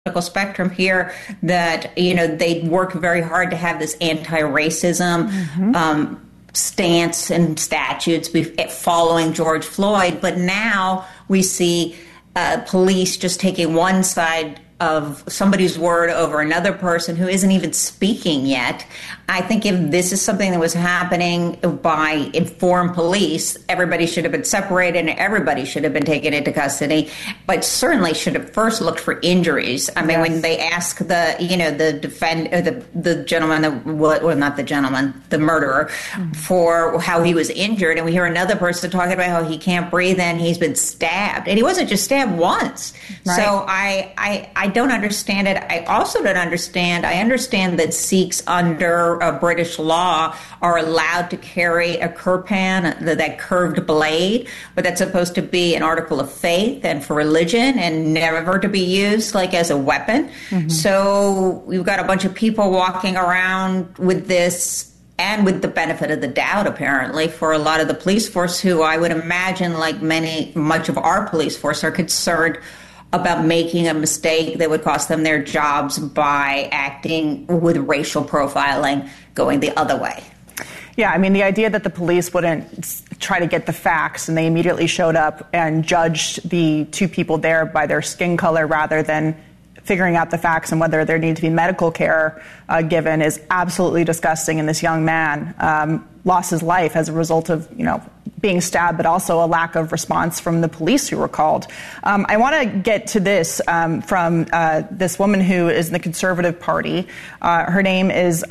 political spectrum here that, they work very hard to have this anti-racism stance and statutes following George Floyd. But now we see police just taking one side of somebody's word over another person who isn't even speaking yet. I think if this is something that was happening by informed police, everybody should have been separated and everybody should have been taken into custody, but certainly should have first looked for injuries. I mean, when they ask the gentleman, the murderer, for how he was injured, and we hear another person talking about how he can't breathe and he's been stabbed. And he wasn't just stabbed once. Right. So I don't understand it. I also don't understand. I understand that Sikhs under British law are allowed to carry a kirpan, that curved blade, but that's supposed to be an article of faith and for religion and never to be used like as a weapon. So we've got a bunch of people walking around with this, and with the benefit of the doubt, apparently, for a lot of the police force, who I would imagine, like much of our police force, are concerned about making a mistake that would cost them their jobs by acting with racial profiling going the other way. Yeah, I mean, the idea that the police wouldn't try to get the facts and they immediately showed up and judged the two people there by their skin color rather than figuring out the facts and whether there needed to be medical care given is absolutely disgusting. And this young man lost his life as a result of, being stabbed, but also a lack of response from the police who were called. I want to get to this from this woman who is in the Conservative Party. Her name is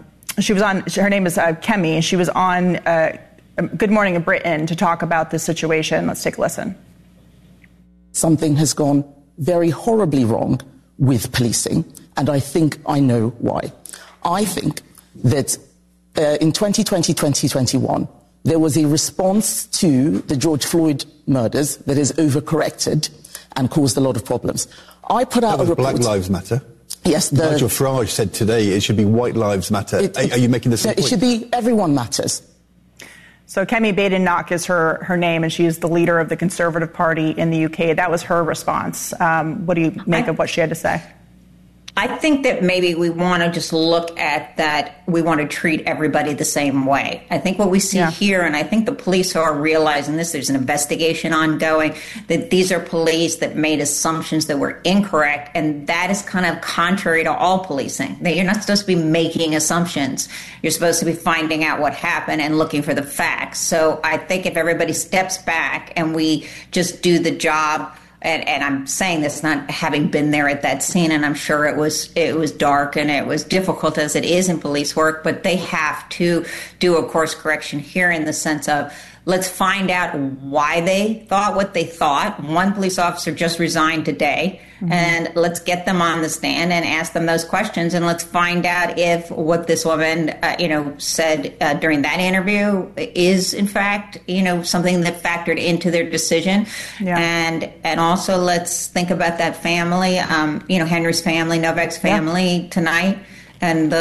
Kemi. She was on Good Morning Britain to talk about this situation. Let's take a listen. Something has gone very horribly wrong with policing, and I think I know why. I think that in 2020-2021, there was a response to the George Floyd murders that is overcorrected and caused a lot of problems. I put out a report. Black Lives Matter. Yes. Nigel Farage said today it should be White Lives Matter. Are you making the same point? It should be everyone matters. So Kemi Badenoch is her name, and she is the leader of the Conservative Party in the UK. That was her response. What do you make of what she had to say? I think that maybe we want to just look at that. We want to treat everybody the same way. I think what we see here, and I think the police are realizing this, there's an investigation ongoing, that these are police that made assumptions that were incorrect. And that is kind of contrary to all policing. That you're not supposed to be making assumptions. You're supposed to be finding out what happened and looking for the facts. So I think if everybody steps back and we just do the job, and I'm saying this not having been there at that scene, and I'm sure it was dark and it was difficult as it is in police work, but they have to do a course correction here in the sense of, let's find out why they thought what they thought. One police officer just resigned today, and let's get them on the stand and ask them those questions, and let's find out if what this woman, said during that interview is in fact, something that factored into their decision. Yeah. And also let's think about that family, Henry's family, Novak's family tonight, and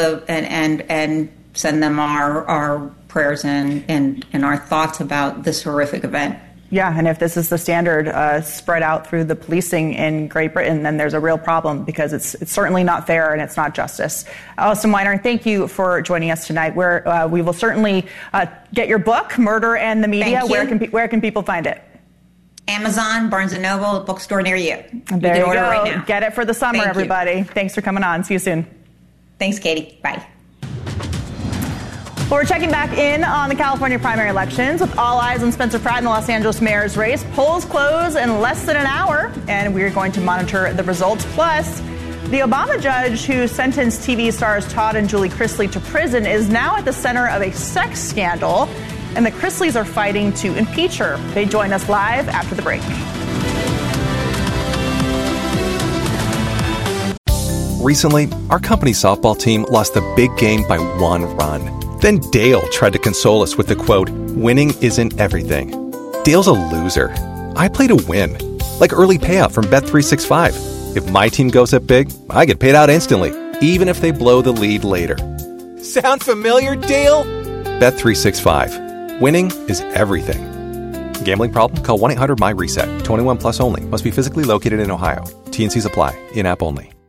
send them our prayers and our thoughts about this horrific event. Yeah, and if this is the standard spread out through the policing in Great Britain, then there's a real problem, because it's certainly not fair and it's not justice. Alison Weiner, thank you for joining us tonight. We will certainly get your book, Murder and the Media. Where can people find it? Amazon, Barnes & Noble, bookstore near you. There you go. Right now. Get it for the summer, everybody. Thanks for coming on. See you soon. Thanks, Katie. Bye. Well, we're checking back in on the California primary elections with all eyes on Spencer Pratt in the Los Angeles mayor's race. Polls close in less than an hour, and we're going to monitor the results. Plus, the Obama judge who sentenced TV stars Todd and Julie Chrisley to prison is now at the center of a sex scandal, and the Chrisleys are fighting to impeach her. They join us live after the break. Recently, our company's softball team lost the big game by 1 run. Then Dale tried to console us with the quote, "Winning isn't everything." Dale's a loser. I play to win. Like early payout from Bet365. If my team goes up big, I get paid out instantly, even if they blow the lead later. Sound familiar, Dale? Bet365. Winning is everything. Gambling problem? Call 1-800-MY-RESET. 21 plus only. Must be physically located in Ohio. T&Cs apply. In-app only.